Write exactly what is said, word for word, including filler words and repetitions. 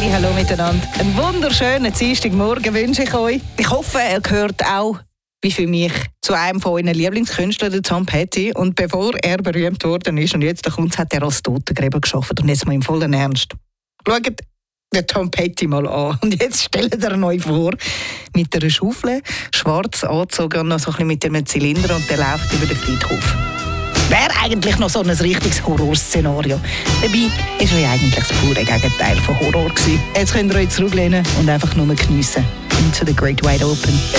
Hallo miteinander. Einen wunderschönen Dienstagmorgen wünsche ich euch. Ich hoffe, er gehört auch, wie für mich, zu einem von euren Lieblingskünstlern, der Tom Petty. Und bevor er berühmt worden ist und jetzt kommt, hat er als Totengräber geschafft. Und jetzt mal im vollen Ernst. Schaut den Tom Petty mal an. Und jetzt stellt er euch vor, mit einer Schaufel, schwarz angezogen und noch so ein bisschen mit einem Zylinder, und der läuft über den Friedhof. Wäre eigentlich noch so ein richtiges Horrorszenario. Dabei ist er ja eigentlich das pure Gegenteil von Horror gewesen. Jetzt könnt ihr euch zurücklehnen und einfach nur geniessen. Into the Great Wide Open.